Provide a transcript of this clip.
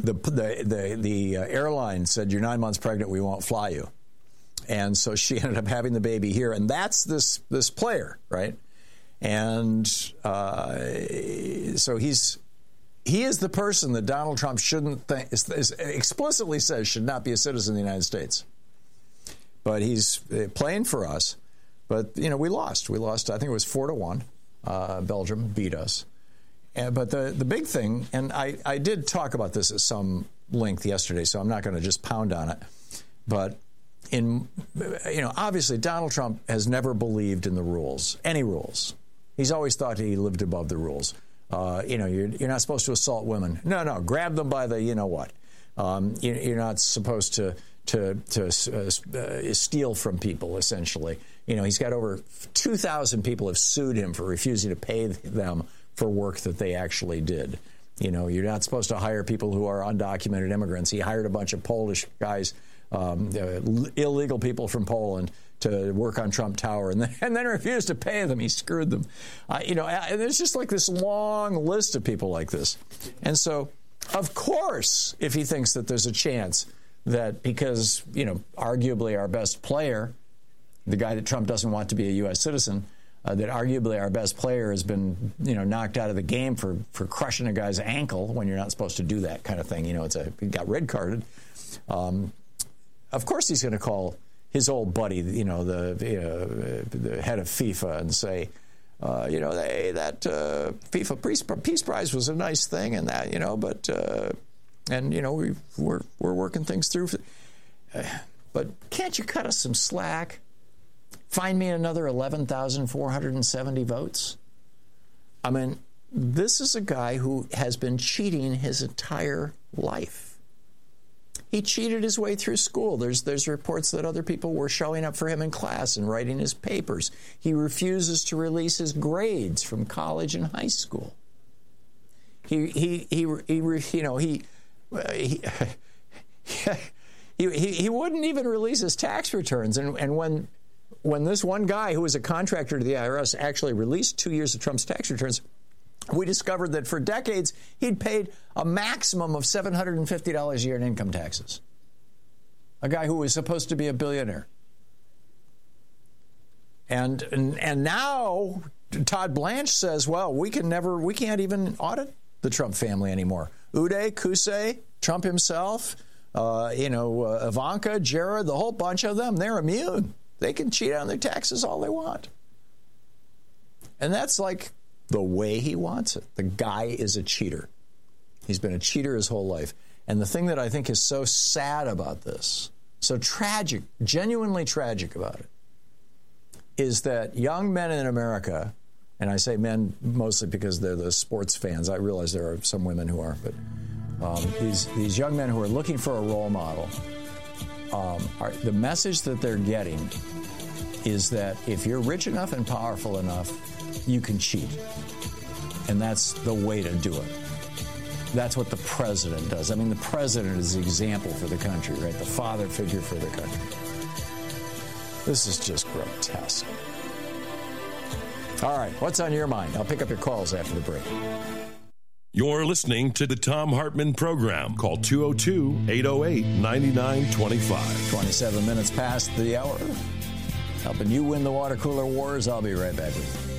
the airline said, "You're 9 months pregnant. We won't fly you." And so she ended up having the baby here, and that's this player, right? And so he is the person that Donald Trump shouldn't think, explicitly says should not be a citizen of the United States. But he's playing for us. But, we lost. We lost, I think it was 4-1. Belgium beat us. But the big thing, and I did talk about this at some length yesterday, so I'm not going to just pound on it. But, obviously Donald Trump has never believed in the rules, any rules. He's always thought he lived above the rules. You're not supposed to assault women. No, grab them by the you-know-what. You're not supposed to steal from people, essentially. He's got over 2,000 people have sued him for refusing to pay them for work that they actually did. You're not supposed to hire people who are undocumented immigrants. He hired a bunch of Polish guys, illegal people from Poland, to work on Trump Tower, and then refused to pay them. He screwed them. And there's just like this long list of people like this. And so, of course, if he thinks that there's a chance that because, arguably our best player, the guy that Trump doesn't want to be a U.S. citizen, that arguably our best player has been, knocked out of the game for crushing a guy's ankle when you're not supposed to do that kind of thing. He got red carded. Of course he's going to call his old buddy, the head of FIFA, and say, that FIFA Peace Prize was a nice thing, and that, but we're working things through. But can't you cut us some slack? Find me another 11,470 votes. I mean, this is a guy who has been cheating his entire life. He cheated his way through school. There's reports that other people were showing up for him in class and writing his papers. He refuses to release his grades from college and high school. He wouldn't even release his tax returns. And when this one guy who was a contractor to the IRS actually released 2 years of Trump's tax returns, we discovered that for decades he'd paid a maximum of $750 a year in income taxes. A guy who was supposed to be a billionaire. And now Todd Blanche says, well, we can't even audit the Trump family anymore. Uday, Qusay, Trump himself, Ivanka, Jared, the whole bunch of them, they're immune. They can cheat on their taxes all they want. And that's like the way he wants it. The guy is a cheater. He's been a cheater his whole life. And the thing that I think is so sad about this, so tragic, genuinely tragic about it, is that young men in America, and I say men mostly because they're the sports fans. I realize there are some women who are, but these young men who are looking for a role model, the message that they're getting is that if you're rich enough and powerful enough, you can cheat. And that's the way to do it. That's what the president does. I mean, the president is the example for the country, right? The father figure for the country. This is just grotesque. All right, what's on your mind? I'll pick up your calls after the break. You're listening to the Thom Hartmann Program. Call 202-808-9925. 27 minutes past the hour. Helping you win the water cooler wars. I'll be right back with you.